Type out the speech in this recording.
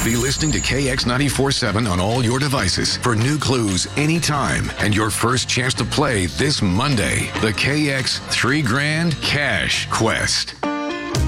Be listening to KX 94.7 on all your devices for new clues anytime and your first chance to play this Monday. The KX $3 Grand Cash Quest.